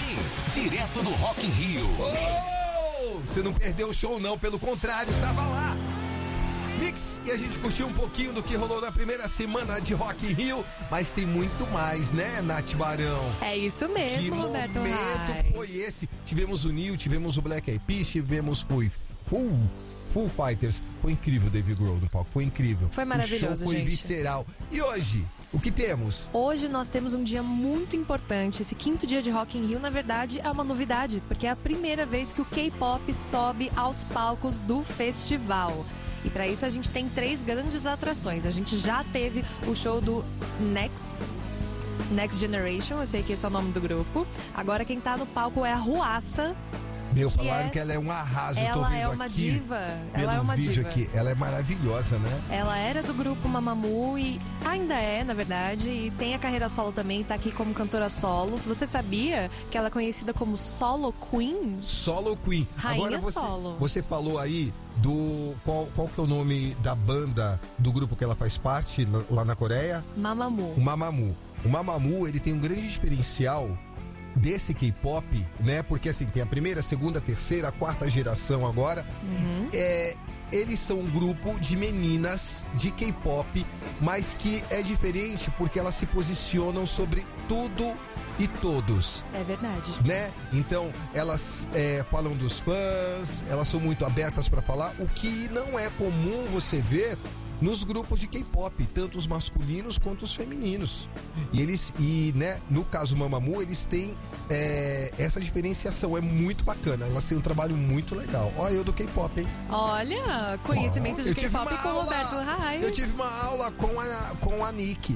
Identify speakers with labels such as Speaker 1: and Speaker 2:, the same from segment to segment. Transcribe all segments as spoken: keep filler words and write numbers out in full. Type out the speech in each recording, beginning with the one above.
Speaker 1: Mix, direto do Rock in Rio.
Speaker 2: Oh, você não perdeu o show não, pelo contrário, tava lá. Mix, e a gente curtiu um pouquinho do que rolou na primeira semana de Rock in Rio, mas tem muito mais, né, Nath Barão?
Speaker 3: É isso mesmo,
Speaker 2: que
Speaker 3: Roberto
Speaker 2: momento
Speaker 3: Reis.
Speaker 2: foi esse? Tivemos o Neil, tivemos o Black Eyed Peas, tivemos Full, Full, Full Fighters. Foi incrível o Dave Grohl no palco, foi incrível.
Speaker 3: Foi maravilhoso,
Speaker 2: o show foi
Speaker 3: gente.
Speaker 2: visceral. E hoje, o que temos?
Speaker 3: Hoje nós temos um dia muito importante. Esse quinto dia de Rock in Rio, na verdade, é uma novidade, porque é a primeira vez que o K-pop sobe aos palcos do festival. E para isso a gente tem três grandes atrações. A gente já teve o show do Next, Next Generation, eu sei que esse é o nome do grupo. Agora quem tá no palco é a Ruassa.
Speaker 2: Meu,
Speaker 3: que
Speaker 2: falaram
Speaker 3: é...
Speaker 2: que ela é um arraso. Eu tô
Speaker 3: Ela
Speaker 2: vendo
Speaker 3: é uma
Speaker 2: aqui,
Speaker 3: diva.
Speaker 2: Pelo
Speaker 3: Ela é uma
Speaker 2: vídeo
Speaker 3: diva.
Speaker 2: aqui, ela é maravilhosa, né?
Speaker 3: Ela era do grupo Mamamoo e ainda é, na verdade, e tem a carreira solo também, tá aqui como cantora solo. Você sabia que ela é conhecida como Solo Queen?
Speaker 2: Solo Queen.
Speaker 3: Rainha
Speaker 2: Agora você,
Speaker 3: solo.
Speaker 2: você falou aí do... Qual, qual que é o nome da banda, do grupo que ela faz parte lá, lá na Coreia?
Speaker 3: Mamamoo.
Speaker 2: O Mamamoo. O Mamamoo, ele tem um grande diferencial desse K-pop, né? Porque assim, tem a primeira, a segunda, a terceira, a quarta geração agora.
Speaker 3: Uhum.
Speaker 2: É, eles são um grupo de meninas de K-pop, mas que é diferente porque elas se posicionam sobre tudo e todos,
Speaker 3: É verdade.
Speaker 2: né? Então, elas é, falam dos fãs, elas são muito abertas para falar, o que não é comum você ver nos grupos de K-pop, tanto os masculinos quanto os femininos. E eles, e né, no caso Mamamoo, eles têm é, essa diferenciação, é muito bacana. Elas têm um trabalho muito legal. Olha eu do K-pop, hein?
Speaker 3: Olha, conhecimento
Speaker 2: Oh,
Speaker 3: de
Speaker 2: eu tive
Speaker 3: K-pop
Speaker 2: uma
Speaker 3: com o
Speaker 2: aula-
Speaker 3: Roberto Reis.
Speaker 2: Eu tive uma aula com a, com a Nick.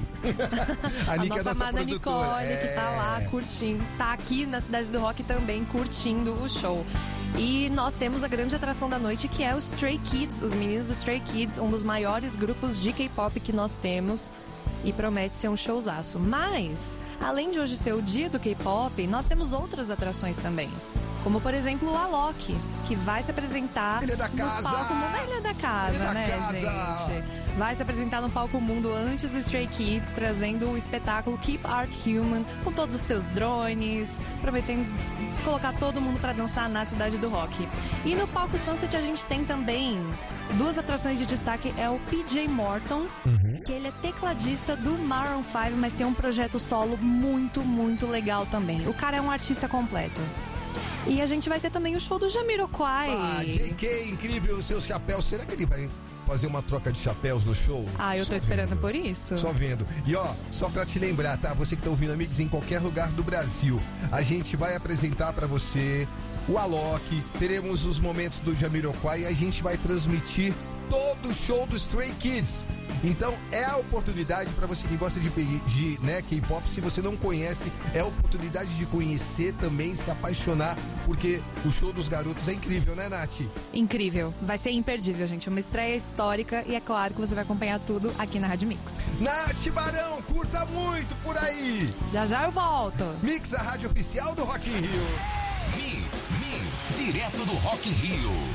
Speaker 2: a
Speaker 3: A
Speaker 2: Nick
Speaker 3: nossa
Speaker 2: é nossa
Speaker 3: amada
Speaker 2: produtora.
Speaker 3: Nicole, que tá lá
Speaker 2: É.
Speaker 3: curtindo, tá aqui na Cidade do Rock também curtindo o show. E nós temos a grande atração da noite, que é o Stray Kids, os meninos do Stray Kids, um dos maiores grupos de K-pop que nós temos. E promete ser um showzaço. Mas, além de hoje ser o dia do K-pop, nós temos outras atrações também. Como, por exemplo, o Alok, que vai se apresentar
Speaker 2: Ele é da
Speaker 3: no
Speaker 2: casa!
Speaker 3: palco mundo. Ele é da casa,
Speaker 2: Ele é da
Speaker 3: né,
Speaker 2: casa!
Speaker 3: gente? Vai se apresentar no palco mundo antes do Stray Kids, trazendo o espetáculo Keep Art Human, com todos os seus drones, prometendo colocar todo mundo pra dançar na Cidade do Rock. E no palco Sunset a gente tem também duas atrações de destaque, é o P J Morton,
Speaker 2: Uhum.
Speaker 3: que ele é tecladista do Maroon cinco, mas tem um projeto solo muito, muito legal também. O cara é um artista completo. E a gente vai ter também o show do Jamiroquai.
Speaker 2: Ah, J K, incrível, o seu chapéu. Será que ele vai fazer uma troca de chapéus no show?
Speaker 3: Ah, eu tô
Speaker 2: Só
Speaker 3: esperando
Speaker 2: vendo.
Speaker 3: por isso.
Speaker 2: Só vendo. E ó, só pra te lembrar, tá? Você que tá ouvindo Amigos em qualquer lugar do Brasil, a gente vai apresentar pra você o Alok, teremos os momentos do Jamiroquai e a gente vai transmitir todo o show do Stray Kids. Então é a oportunidade pra você que gosta de, de né, K-pop, se você não conhece, é a oportunidade de conhecer também, se apaixonar, porque o show dos garotos é incrível, né, Nath?
Speaker 3: Incrível. Vai ser imperdível, gente. Uma estreia histórica e é claro que você vai acompanhar tudo aqui na Rádio Mix.
Speaker 2: Nath Barão, curta muito por aí!
Speaker 3: Já já eu volto.
Speaker 2: Mix, a rádio oficial do Rock in Rio.
Speaker 1: Mix, Mix, direto do Rock in Rio.